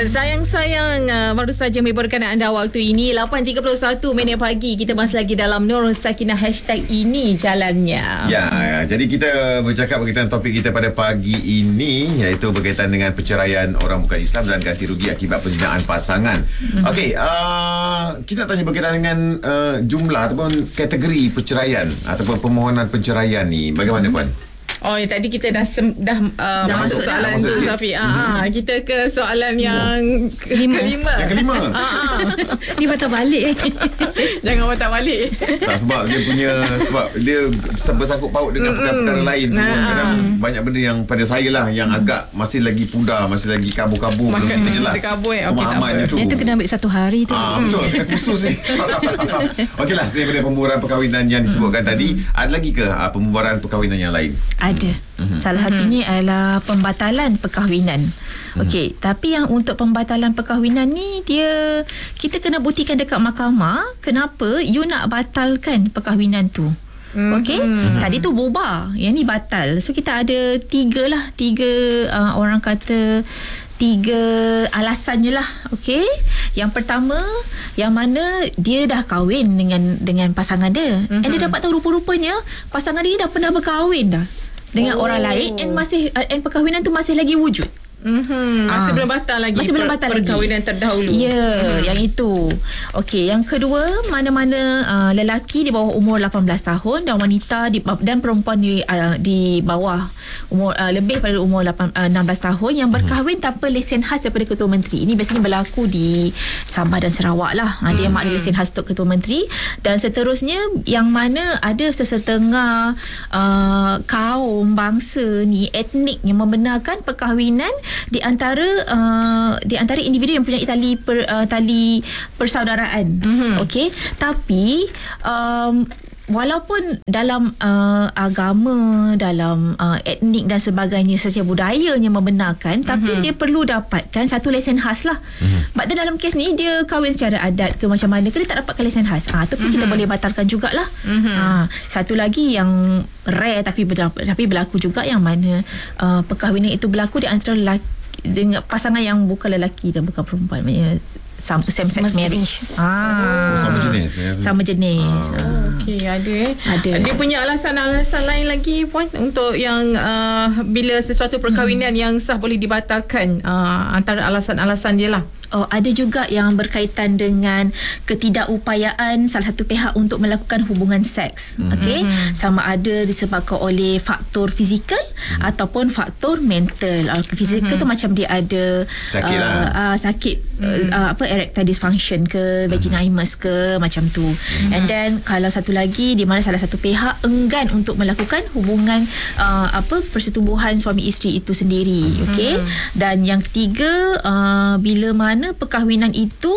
Sayang-sayang baru saja meliburkan anda waktu ini 8.31 minit pagi. Kita masih lagi dalam Nurul Sakinah #ini jalannya. Ya, jadi kita bercakap berkaitan topik kita pada pagi ini, iaitu berkaitan dengan perceraian orang bukan Islam dan ganti rugi akibat perzinaan pasangan. Okey, kita tanya berkaitan dengan jumlah ataupun kategori perceraian ataupun permohonan perceraian ni. Bagaimana puan? Oh, tadi kita dah masuk soalan tu, Safi. Kita ke soalan yang kelima. Yang kelima. Ni patah balik. Jangan patah balik. Tak, sebab dia bersangkut paut dengan perkara lain tu. Kadang banyak benda yang pada saya lah yang agak masih lagi pudar, masih lagi kabur-kabur, belum kita jelas pemahaman itu. Yang tu kena ambil 1 hari tu. Betul, khusus ni. Okeylah, daripada pembubaran perkahwinan yang disebutkan tadi, ada lagi ke pembubaran perkahwinan yang lain? Ada. Salah satunya adalah pembatalan perkahwinan. Okey, tapi yang untuk pembatalan perkahwinan ni kita kena buktikan dekat mahkamah kenapa you nak batalkan perkahwinan tu. Okey, tadi tu bubar, yang ni batal. So kita ada tiga orang kata 3 alasannya lah. Okey, yang pertama, yang mana dia dah kahwin dengan pasangan dia, and dia dapat tahu rupa-rupanya pasangan dia dah pernah berkahwin dah dengan orang lain, and perkahwinan tu masih lagi wujud. Masih belum batal lagi. Perkahwinan terdahulu. Yang itu. Okey, yang kedua, mana-mana lelaki di bawah umur 18 tahun dan wanita dan perempuan di bawah umur lebih pada umur 16 tahun yang berkahwin tanpa lesen khas daripada Ketua Menteri. Ini biasanya berlaku di Sabah dan Sarawak lah. Dia ada lesen khas untuk Ketua Menteri, dan seterusnya yang mana ada sesetengah kaum bangsa ni, etnik, yang membenarkan perkahwinan di antara individu yang mempunyai tali persaudaraan. Okey, tapi walaupun dalam agama, dalam etnik dan sebagainya, secara budayanya membenarkan, tapi dia perlu dapatkan satu lesen khas lah. Sebab dalam kes ni dia kahwin secara adat ke macam mana, dia tak dapatkan lesen khas. Tu pun kita boleh batalkan jugalah. Satu lagi yang rare tapi berlaku juga, yang mana perkahwinan itu berlaku di antara lelaki dengan pasangan yang bukan lelaki dan bukan perempuan, maknanya same sex marriage. Sama jenis. Okey, ada. Dia punya alasan-alasan lain lagi puan untuk yang bila sesuatu perkahwinan yang sah boleh dibatalkan, antara alasan-alasan dia lah. Ada juga yang berkaitan dengan ketidakupayaan salah satu pihak untuk melakukan hubungan seks. Okey, sama ada disebabkan oleh faktor fizikal ataupun faktor mental. Fizikal tu macam dia ada sakit erectile dysfunction ke, vaginismus ke, macam tu. And then kalau satu lagi di mana salah satu pihak enggan untuk melakukan hubungan persetubuhan suami isteri itu sendiri. Okey, dan yang ketiga, bila mana perkahwinan itu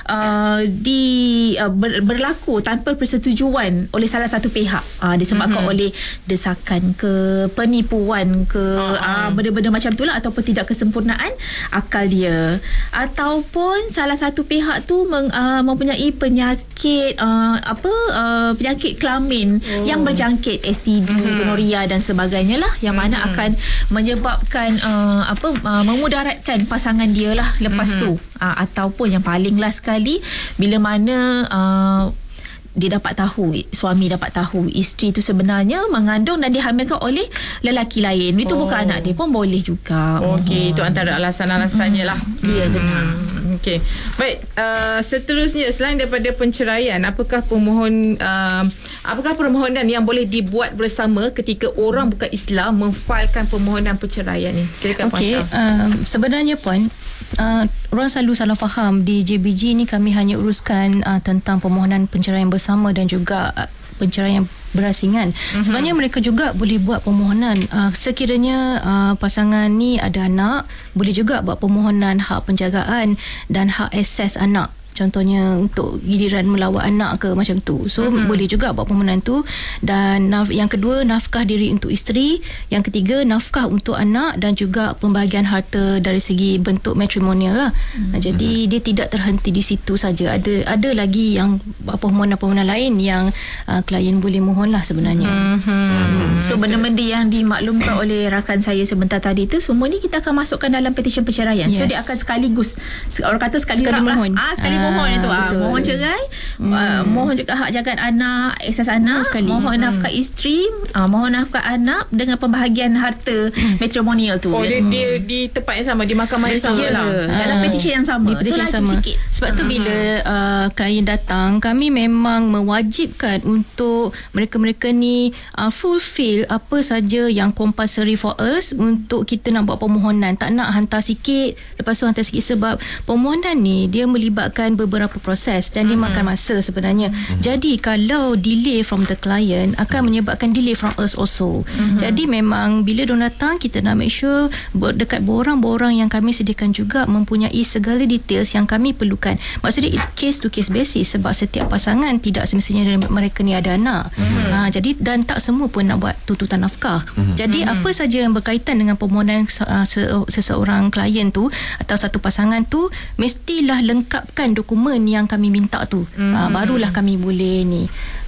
berlaku tanpa persetujuan oleh salah satu pihak, disebabkan oleh desakan ke, penipuan ke, benda-benda macam itulah, ataupun tidak kesempurnaan akal dia, ataupun salah satu pihak tu mempunyai penyakit penyakit kelamin yang berjangkit, STD, gonoria dan sebagainya lah, yang mana akan menyebabkan memudaratkan pasangan dia lah lepas tu. Ataupun yang paling last sekali, bila mana dia dapat tahu, suami dapat tahu isteri itu sebenarnya mengandung dan dihamilkan oleh lelaki lain. Itu bukan anak dia pun boleh juga. Okey, itu antara alasan-alasannya lah. Ya, benar. Okey. Baik, seterusnya, selain daripada penceraian, apakah permohonan yang boleh dibuat bersama ketika orang bukan Islam memfailkan permohonan perceraian ni? Silakan Puan Syah. Sebenarnya Puan, orang selalu salah faham di JBG ni kami hanya uruskan tentang permohonan penceraian bersama dan juga penceraian berasingan. Sebenarnya mereka juga boleh buat permohonan sekiranya pasangan ni ada anak, boleh juga buat permohonan hak penjagaan dan hak akses anak. contohnya untuk giliran melawat anak ke macam tu. So boleh juga buat permohonan tu. Dan yang kedua, nafkah diri untuk isteri. Yang ketiga, nafkah untuk anak dan juga pembahagian harta dari segi bentuk matrimonial lah. Jadi dia tidak terhenti di situ saja. Ada lagi yang permohonan-permohonan lain yang klien boleh mohon lah sebenarnya. So benda-benda yang dimaklumkan oleh rakan saya sebentar tadi tu, semua ni kita akan masukkan dalam petition perceraian. So dia akan sekaligus, orang kata sekali mohon. Sekali mohon itu. Mohon cerai, mohon juga hak jagaan anak, akses anak, mohon nafkah isteri, mohon nafkah anak dengan pembahagian harta matrimonial tu. Dia di tempat yang sama, di mahkamah yang sama lah. Dalam petition yang sama. Petition so sama. sikit. Sebab tu bila klien datang, kami memang mewajibkan untuk mereka-mereka ni fulfill apa saja yang compulsory for us untuk kita nak buat permohonan. Tak nak hantar sikit, lepas tu hantar sikit, sebab permohonan ni dia melibatkan beberapa proses dan dia makan masa sebenarnya. Jadi kalau delay from the client akan menyebabkan delay from us also. Jadi memang bila diorang datang, kita nak make sure dekat borang-borang yang kami sediakan juga mempunyai segala details yang kami perlukan. Maksudnya case to case basis, sebab setiap pasangan tidak semestinya mereka ni ada anak. Jadi dan tak semua pun nak buat tuntutan nafkah. Jadi apa saja yang berkaitan dengan permohonan seseorang klien tu atau satu pasangan tu, mestilah lengkapkan dokumen yang kami minta tu. Barulah kami boleh ni.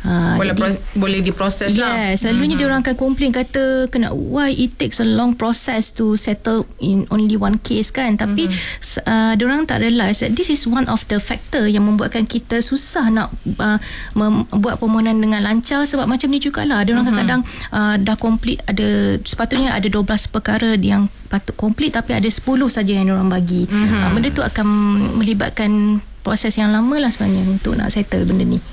Boleh diproses lah. Selalunya diorang akan komplain, kata why it takes a long process to settle in only one case kan. Tapi diorang tak realise that this is one of the factor yang membuatkan kita susah nak buat permohonan dengan lancar. Sebab macam ni jugalah, diorang kadang-kadang dah complete, sepatutnya ada 12 perkara yang patut complete, tapi ada 10 saja yang diorang bagi. Benda tu akan melibatkan proses yang lama lah sebenarnya untuk nak settle benda ni.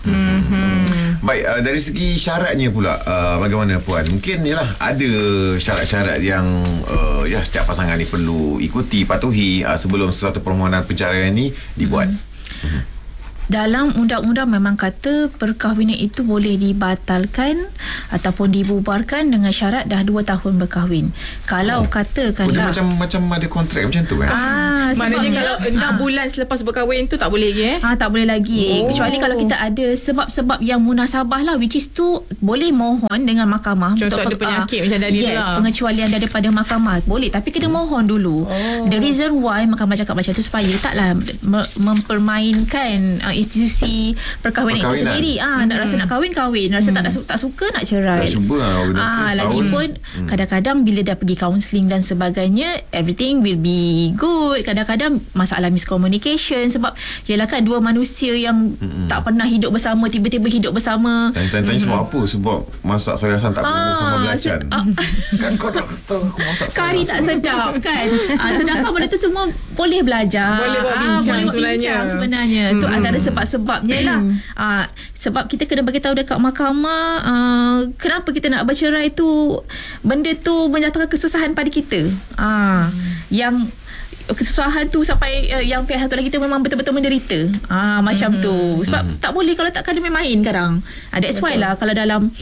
Baik, dari segi syaratnya pula, bagaimana Puan? Mungkin yalah ada syarat-syarat yang setiap pasangan ni perlu ikuti, patuhi sebelum sesuatu permohonan perceraian ni dibuat. Dalam undang-undang memang kata perkahwinan itu boleh dibatalkan ataupun dibubarkan dengan syarat dah 2 tahun berkahwin. Kalau katakanlah macam ada kontrak macam tu kan? Maknanya kalau 6 bulan selepas berkahwin tu tak boleh lagi tak boleh lagi. Kecuali kalau kita ada sebab-sebab yang munasabah lah, which is tu boleh mohon dengan mahkamah. Contoh ada penyakit macam tadi tu lah. Pengecualian daripada mahkamah boleh, tapi kena mohon dulu. The reason why mahkamah cakap macam tu supaya taklah mempermainkan institusi perkahwinan itu sendiri. Nak rasa nak kahwin, rasa tak suka nak cerai. Lagipun kadang-kadang bila dah pergi kaunseling dan sebagainya, everything will be good. Kadang-kadang masalah miscommunication, sebab yalah kan dua manusia yang tak pernah hidup bersama tiba-tiba hidup bersama. Tanya sebab apa? Sebab masak sayur asam tak berbual sama belacan. Kan kau nak kata aku masak kari tak sedap kan. Sedangkan benda tu semua boleh belajar, boleh buat bincang sebenarnya. Tu antara sebab-sebabnya lah. Sebab kita kena bagi tahu dekat mahkamah kenapa kita nak bercerai tu, benda tu mendatangkan kesusahan pada kita. Yang kesusahan tu sampai yang pihak satu lagi tu memang betul-betul menderita. Macam tu. Sebab tak boleh kalau takkan dia main sekarang. That's why lah kalau dalam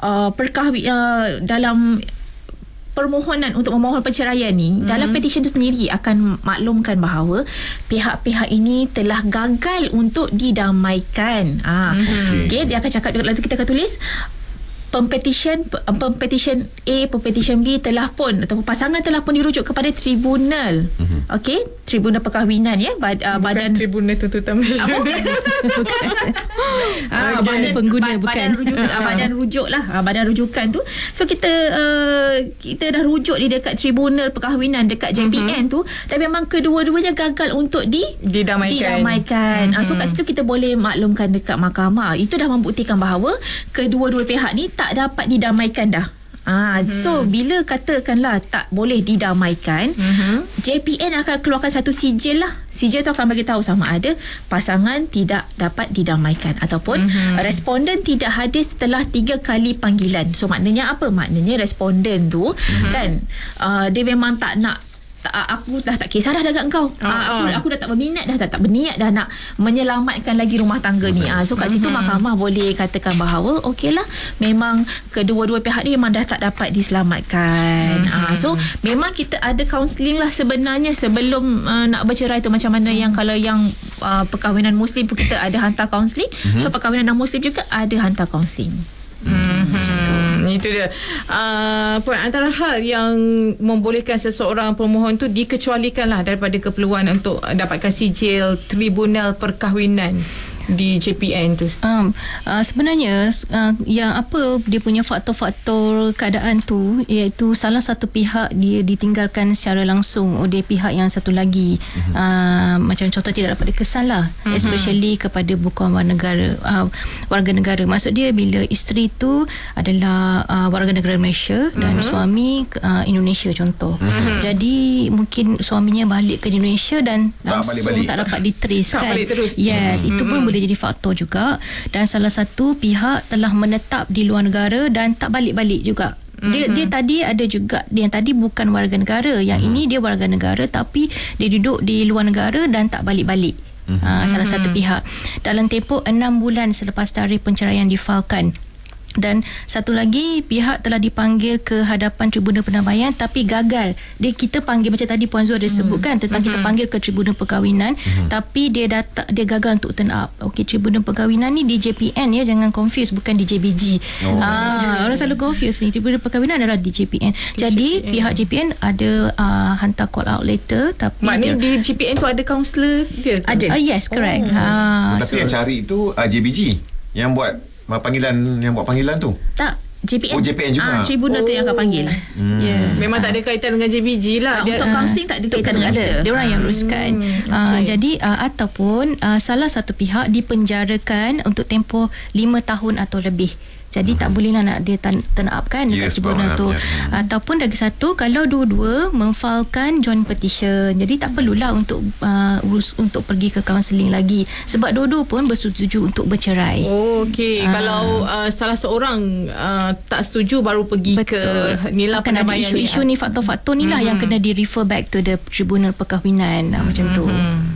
dalam permohonan untuk memohon perceraian ni, dalam petition tu sendiri akan maklumkan bahawa pihak-pihak ini telah gagal untuk didamaikan. Okay, dia akan cakap dekat kita akan tulis pempetition A, pempetition B telah pun ataupun pasangan telah pun dirujuk kepada tribunal. Okey, tribunal perkahwinan badan tribunal tuntutan Malaysia. Badan pengguna bukan badan rujuk lah, badan rujukan tu. So kita dah rujuk di dekat tribunal perkahwinan dekat JPN tu, tapi memang kedua-duanya gagal untuk didamaikan. So kat situ kita boleh maklumkan dekat mahkamah. Itu dah membuktikan bahawa kedua-dua pihak ni tak dapat didamaikan dah. So bila katakanlah tak boleh didamaikan, JPN akan keluarkan satu sijil lah. Sijil tu akan bagi tahu sama ada pasangan tidak dapat didamaikan ataupun responden tidak hadir setelah 3 kali panggilan. So maknanya apa? Maknanya responden tu kan dia memang tak nak aku dah tak kisah dah dekat kau. Aku dah tak berminat dah, tak berniat dah nak menyelamatkan lagi rumah tangga ni. So kat situ mahkamah boleh katakan bahawa okeylah, memang kedua-dua pihak ni memang dah tak dapat diselamatkan. So memang kita ada kaunseling lah sebenarnya sebelum nak bercerai tu. Macam mana yang kalau yang perkahwinan Muslim pun kita ada hantar kaunseling. So perkahwinan non-Muslim juga ada hantar kaunseling. Macam tu. Itu dia. Puan, antara hal yang membolehkan seseorang pemohon tu dikecualikanlah daripada keperluan untuk dapatkan sijil Tribunal Perkahwinan di JPN tu. Sebenarnya yang apa dia punya faktor-faktor keadaan tu, iaitu salah satu pihak dia ditinggalkan secara langsung oleh pihak yang satu lagi. Macam contoh tidak dapat dikesan lah, especially kepada bukan warga negara. Maksud dia bila isteri tu adalah warga negara Malaysia dan suami Indonesia contoh. Jadi mungkin suaminya balik ke Indonesia dan langsung tak dapat ditrace kan. Yes, itu pun boleh jadi faktor juga. Dan salah satu pihak telah menetap di luar negara dan tak balik-balik juga. Dia tadi ada juga yang tadi bukan warga negara, yang ini dia warga negara tapi dia duduk di luar negara dan tak balik-balik. Salah satu pihak dalam tempoh 6 bulan selepas tarikh penceraian difalkan. Dan satu lagi pihak telah dipanggil ke hadapan Tribunal Penambaian tapi gagal. Kita panggil macam tadi Puan Zul ada sebutkan tentang kita panggil ke Tribunal Perkahwinan tapi dia gagal untuk turn up. Okey, Tribunal Perkahwinan ni di JPN ya, jangan confuse, bukan di JBG. Orang selalu confuse ni. Tribunal Perkahwinan adalah di JPN. Jadi pihak JPN ada hantar call out letter tapi maknanya di JPN tu ada kaunselor dia? Ada. Yes, correct. Tapi yang cari itu JBG yang buat panggilan tu. Tak, JPN. JPN juga. Tribunal tu yang akan panggil. Memang tak ada kaitan dengan JBG lah. Untuk kaunseling tak ada kaitan dengan kita. Dia orang yang uruskan. Jadi ataupun salah satu pihak dipenjarakan untuk tempoh 5 tahun atau lebih. Jadi tak bolehlah nak dia turn up kan dekat tribunal tu. Ataupun lagi satu, kalau dua-dua memfalkan joint petition. Jadi tak perlulah untuk untuk pergi ke kaunseling lagi. Sebab dua-dua pun bersetuju untuk bercerai. Okey. Kalau salah seorang tak setuju baru pergi ke nilai pendamaian. Akan ada isu-isu ni, faktor-faktor ni lah yang kena di-refer back to the Tribunal Perkahwinan. Macam tu.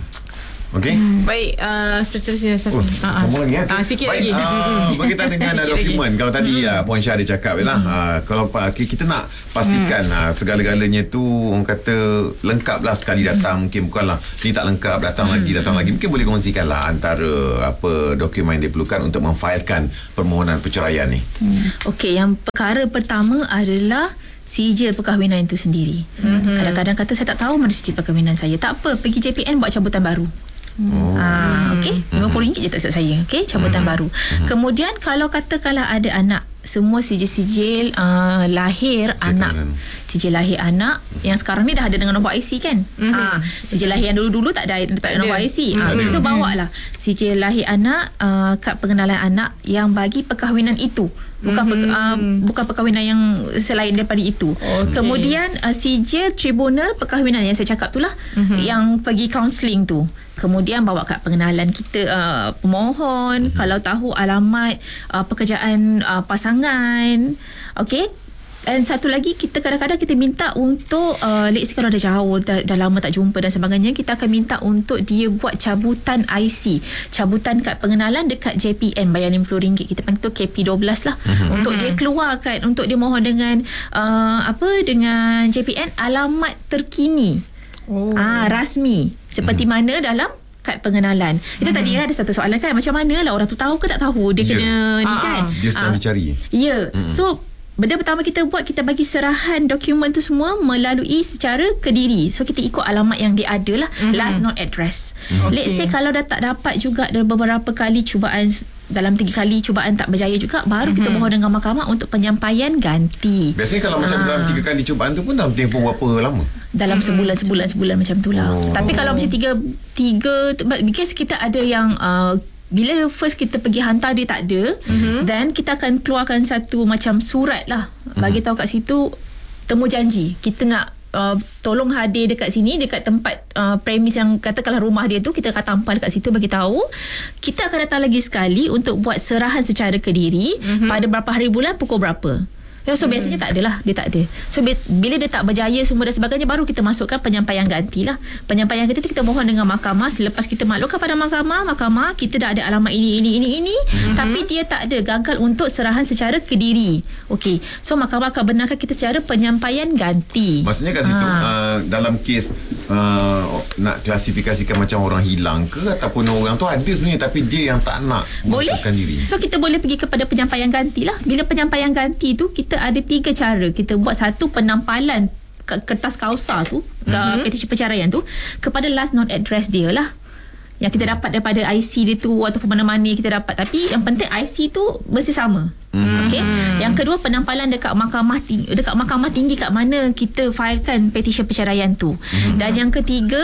Okey. Baik, seterusnya sambung lagi sikit baik, lagi. berkaitan dengan dokumen. Kalau tadi Puan Syah ada cakap kalau kita nak pastikan segala-galanya tu orang kata lengkap lah sekali datang. Mungkin bukanlah ni tak lengkap, datang lagi. Mungkin boleh kongsikanlah antara apa dokumen yang diperlukan untuk memfailkan permohonan perceraian ni. Okey, yang perkara pertama adalah sijil perkahwinan itu sendiri. Kadang-kadang kata saya tak tahu mana sijil perkahwinan saya. Tak apa, pergi JPN buat cabutan baru. Okey, RM50 je tak silap saya. Okey, cabutan baru. Kemudian kalau katakanlah ada anak, semua sijil-sijil lahir anak, sijil lahir anak yang sekarang ni dah ada dengan nombor IC kan. Sijil lahir yang dulu-dulu tak ada nombor IC. So bawalah sijil lahir anak, kad pengenalan anak yang bagi perkahwinan itu. Bukan perkahwinan yang selain daripada itu. Kemudian sijil Tribunal Perkahwinan yang saya cakap tu lah, yang pergi kaunseling tu. Kemudian bawa kad pengenalan kita, pemohon, kalau tahu alamat pekerjaan pasangan. Okey. Dan satu lagi, kita kadang-kadang kita minta untuk let's say kalau dah jauh, dah lama tak jumpa dan sebagainya, kita akan minta untuk dia buat cabutan IC, cabutan kad pengenalan dekat JPN, bayar RM50. Kita panggil tu KP12 lah. Untuk dia keluarkan, untuk dia mohon dengan dengan JPN alamat terkini, rasmi seperti mana dalam kad pengenalan. Itu tadi ada satu soalan kan, macam mana lah orang tu tahu ke tak tahu dia kena ni kan. Dia sedang dicari. Ya. So benda pertama kita buat, kita bagi serahan dokumen tu semua melalui secara Kediri. So kita ikut alamat yang dia ada lah, last known address. Let's say kalau dah tak dapat juga, ada beberapa kali cubaan, dalam 3 kali cubaan tak berjaya juga, baru kita mohon dengan mahkamah untuk penyampaian ganti. Biasanya kalau macam dalam 3 kali cubaan tu pun dalam tempoh berapa lama? Dalam sebulan macam tu lah. Tapi kalau macam tiga because kita ada yang bila first kita pergi hantar dia tak ada, dan kita akan keluarkan satu macam surat lah, bagi tahu kat situ temu janji kita nak tolong hadir dekat sini, dekat tempat premis yang katakanlah rumah dia tu, kita akan tampal kat situ, bagi tahu kita akan datang lagi sekali untuk buat serahan secara Kediri pada berapa hari bulan, pukul berapa. So biasanya tak adalah, dia tak ada. So bila dia tak berjaya semua dan sebagainya, baru kita masukkan penyampaian ganti lah. Penyampaian ganti tu kita mohon dengan mahkamah. Selepas kita maklumkan pada mahkamah kita dah ada alamat ini, tapi dia tak ada, gagal untuk serahan secara kediri. Okey, so mahkamah akan benarkan kita secara penyampaian ganti. Maksudnya kat situ dalam kes nak klasifikasikan macam orang hilang ke ataupun orang tu ada sebenarnya tapi dia yang tak nak munculkan diri. So kita boleh pergi kepada penyampaian ganti lah. Bila penyampaian ganti tu, kita ada 3 cara. Kita buat satu penampalan kertas kausa tu, petisi perceraian tu kepada last known address dia lah, yang kita dapat daripada IC dia tu ataupun mana-mana kita dapat. Tapi yang penting IC tu mesti sama. Okey. Yang kedua, penampalan dekat mahkamah tinggi kat mana kita filekan petisi perceraian tu. Dan yang ketiga,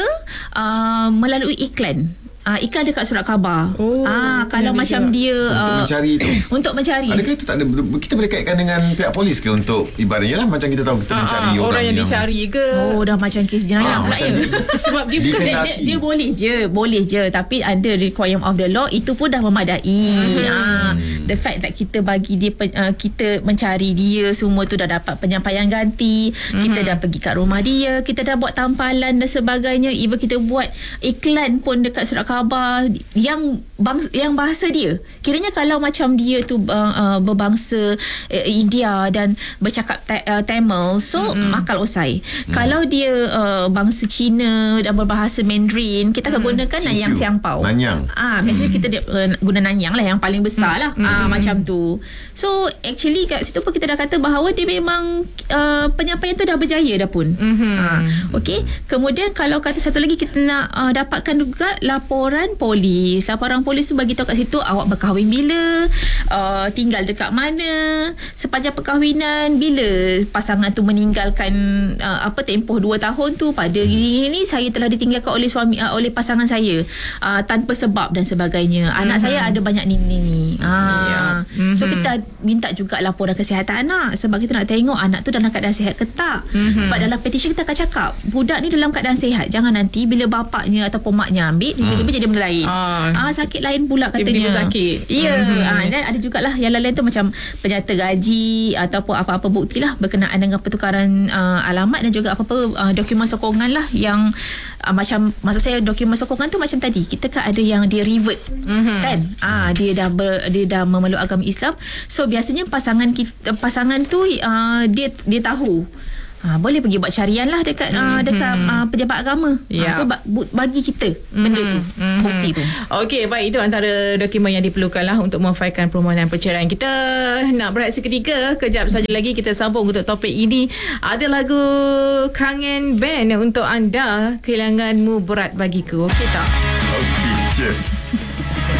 melalui iklan. Iklan dekat surat khabar. Kalau macam dia untuk mencari tu. Untuk mencari. Adakah itu tak ada, kita boleh kaitkan dengan pihak polis ke untuk ibaratnya lah macam kita tahu kita mencari orang yang dicari ke. Dah macam kes jenayah pula ya. Sebab dia dia boleh je tapi ada requirement of the law, itu pun dah memadai. The fact that kita bagi dia kita mencari dia semua tu, dah dapat penyampaian ganti, kita dah pergi kat rumah dia, kita dah buat tampalan dan sebagainya, even kita buat iklan pun dekat surat khabar yang bahasa dia. Kiranya kalau macam dia tu berbangsa India dan bercakap Tamil, so akal usai. Kalau dia bangsa Cina dan berbahasa Mandarin, kita akan gunakan Nanyang Siangpao. Biasanya kita guna Nanyang lah, yang paling besar lah. Macam tu. So actually kat situ pun kita dah kata bahawa dia memang penyampaian tu dah berjaya dah pun. Okey. Kemudian kalau kata satu lagi, kita nak dapatkan juga laporan polis. Laporan polis tu bagi tahu kat situ awak berkahwin bila, tinggal dekat mana, sepanjang perkahwinan, bila pasangan tu meninggalkan tempoh 2 tahun tu, pada ini saya telah ditinggalkan oleh suami, oleh pasangan saya tanpa sebab dan sebagainya. Anak saya ada banyak ni. So kita minta juga laporan kesihatan anak, sebab kita nak tengok anak tu dalam keadaan sihat ke tak. Sebab dalam petisi kita akan cakap budak ni dalam keadaan sihat, jangan nanti bila bapaknya ataupun maknya ambil, tiba-tiba jadi benda lain. Sakit lain pula katanya. Tiba-tiba sakit. Ya. Dan ada jugalah yang lain-lain tu macam penyata gaji ataupun apa-apa bukti lah berkenaan dengan pertukaran alamat, dan juga apa-apa dokumen sokongan lah yang macam, maksud saya dokumen sokongan tu macam tadi kita kan ada yang dia revert kan, dia dah memeluk agama Islam. So biasanya pasangan tu dia tahu, boleh pergi buat carian lah dekat pejabat agama. So bagi kita benda tu, bukti tu. Okey, baik, itu antara dokumen yang diperlukan lah untuk memfailkan permohonan perceraian. Kita nak berehat seketika, kejap saja lagi kita sambung untuk topik ini. Ada lagu Kangen Band untuk anda, Kehilanganmu Berat Bagiku. Okey tak? Okey je.